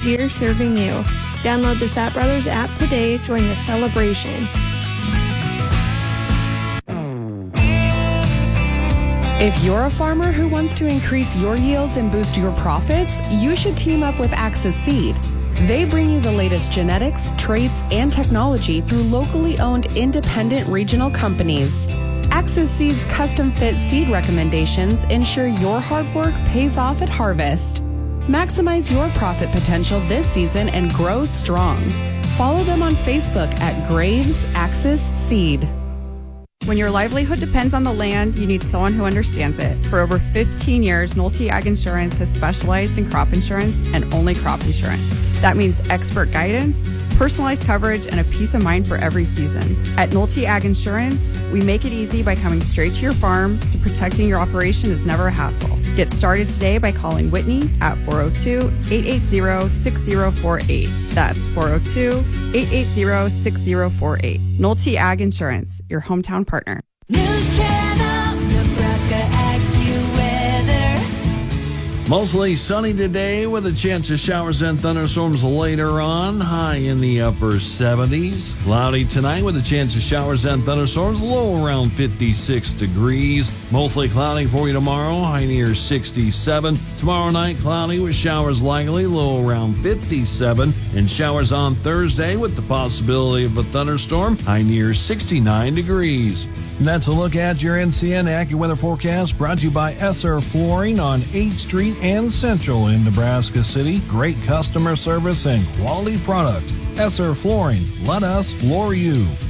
Here serving you. Download the Sapp Brothers app today. Join the celebration. If you're a farmer who wants to increase your yields and boost your profits, you should team up with Axis Seed. They bring you the latest genetics, traits, and technology through locally owned independent regional companies. Axis Seed's custom-fit seed recommendations ensure your hard work pays off at harvest. Maximize your profit potential this season and grow strong. Follow them on Facebook at Graves Axis Seed. When your livelihood depends on the land, you need someone who understands it. For over 15 years, Nolte Ag Insurance has specialized in crop insurance and only crop insurance. That means expert guidance, personalized coverage, and a peace of mind for every season. At Nolte Ag Insurance, we make it easy by coming straight to your farm, so protecting your operation is never a hassle. Get started today by calling Whitney at 402-880-6048. That's 402-880-6048. Nolte Ag Insurance, your hometown partner. News Channel, Nebraska AccuWeather. Mostly sunny today with a chance of showers and thunderstorms later on. High in the upper 70s. Cloudy tonight with a chance of showers and thunderstorms. Low around 56 degrees. Mostly cloudy for you tomorrow. High near 67. Tomorrow night cloudy with showers likely. Low around 57. And showers on Thursday with the possibility of a thunderstorm. High near 69 degrees. And that's a look at your NCN AccuWeather forecast brought to you by Esser Flooring on 8th Street and Central in Nebraska City. Great customer service and quality products. Esser Flooring. Let us floor you.